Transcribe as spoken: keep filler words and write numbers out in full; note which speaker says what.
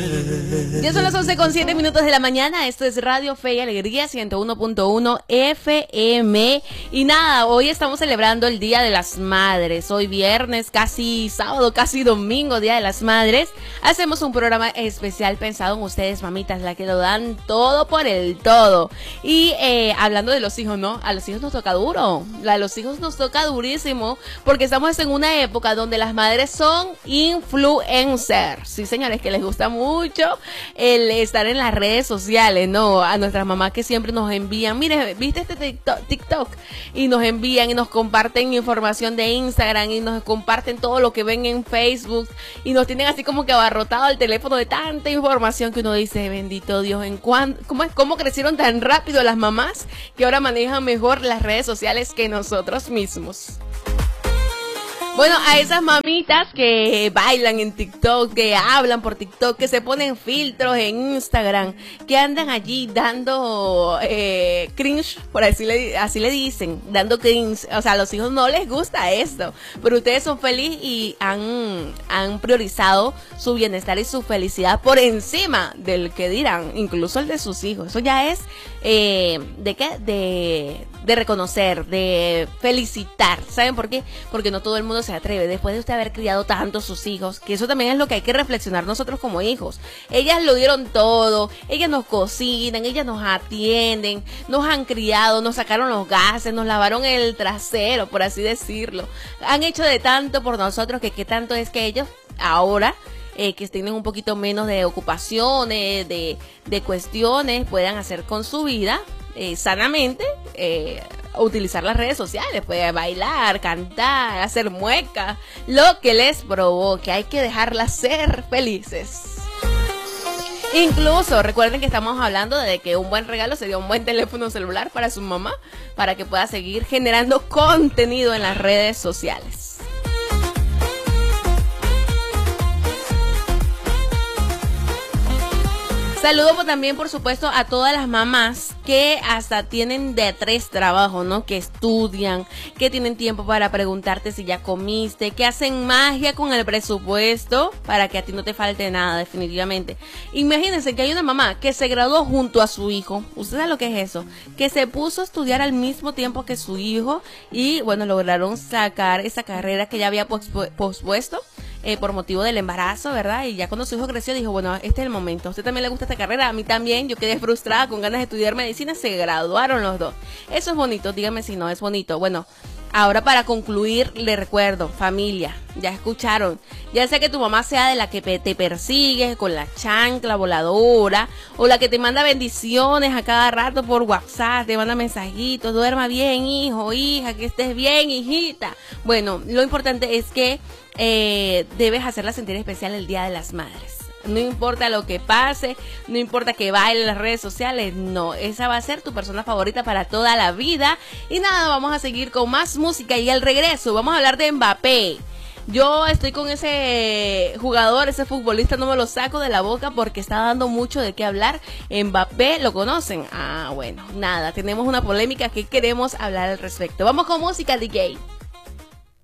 Speaker 1: Ya son las once con siete minutos de la mañana. Esto es Radio Fe y Alegría ciento uno punto uno F M. Y nada, hoy estamos celebrando el Día de las Madres. Hoy viernes, casi sábado, casi domingo, Día de las Madres. Hacemos un programa especial pensado en ustedes, mamitas, las que lo dan todo por el todo. Y eh, hablando de los hijos, ¿no? A los hijos nos toca duro. A los hijos nos toca durísimo porque estamos en una época donde las madres son influencers. Sí, señores, que les gusta mucho el estar en las redes sociales, ¿no? A nuestras mamás que siempre nos envían, mire, ¿viste este TikTok? TikTok? Y nos envían y nos comparten información de Instagram y nos comparten todo lo que ven en Facebook y nos tienen así como que abarrotado el teléfono de tanta información que uno dice, bendito Dios, ¿en cuán, cómo, cómo crecieron tan rápido las mamás que ahora manejan mejor las redes sociales que nosotros mismos? Bueno, a esas mamitas que bailan en TikTok, que hablan por TikTok, que se ponen filtros en Instagram, que andan allí dando eh, cringe, por así le, así le dicen, dando cringe. O sea, a los hijos no les gusta esto, pero ustedes son felices y han, han priorizado su bienestar y su felicidad por encima del que dirán, incluso el de sus hijos. Eso ya es, eh, ¿de qué? De, de reconocer, de felicitar. ¿Saben por qué? Porque no todo el mundo se atreve, después de usted haber criado tanto sus hijos, que eso también es lo que hay que reflexionar nosotros como hijos. Ellas lo dieron todo, ellas nos cocinan, ellas nos atienden, nos han criado, nos sacaron los gases, nos lavaron el trasero, por así decirlo. Han hecho de tanto por nosotros que qué tanto es que ellos ahora Eh, que tienen un poquito menos de ocupaciones, de, de cuestiones, puedan hacer con su vida eh, sanamente, eh, utilizar las redes sociales, puede bailar, cantar, hacer muecas, lo que les provoque. Hay que dejarlas ser felices. Incluso recuerden que estamos hablando de que un buen regalo sería un buen teléfono celular para su mamá, para que pueda seguir generando contenido en las redes sociales. Saludo también, por supuesto, a todas las mamás que hasta tienen de tres trabajos, ¿no? Que estudian, que tienen tiempo para preguntarte si ya comiste, que hacen magia con el presupuesto para que a ti no te falte nada, definitivamente. Imagínense que hay una mamá que se graduó junto a su hijo. ¿Usted sabe lo que es eso? Que se puso a estudiar al mismo tiempo que su hijo y, bueno, lograron sacar esa carrera que ya había pospuesto. Eh, por motivo del embarazo, ¿verdad? Y ya cuando su hijo creció dijo, bueno, este es el momento. ¿A usted también le gusta esta carrera? A mí también. Yo quedé frustrada con ganas de estudiar medicina. Se graduaron los dos. Eso es bonito. Dígame si no es bonito. Bueno, ahora para concluir, le recuerdo, familia, ya escucharon, ya sea que tu mamá sea de la que te persigue con la chancla voladora, o la que te manda bendiciones a cada rato por WhatsApp, te manda mensajitos, duerma bien, hijo, hija, que estés bien, hijita. Bueno, lo importante es que eh, debes hacerla sentir especial el Día de las Madres. No importa lo que pase, no importa que baile en las redes sociales, no, esa va a ser tu persona favorita para toda la vida. Y nada, vamos a seguir con más música y al regreso vamos a hablar de Mbappé. Yo estoy con ese jugador, ese futbolista, no me lo saco de la boca porque está dando mucho de qué hablar. Mbappé, ¿lo conocen? Ah, bueno, nada, tenemos una polémica que queremos hablar al respecto. Vamos con música, D J.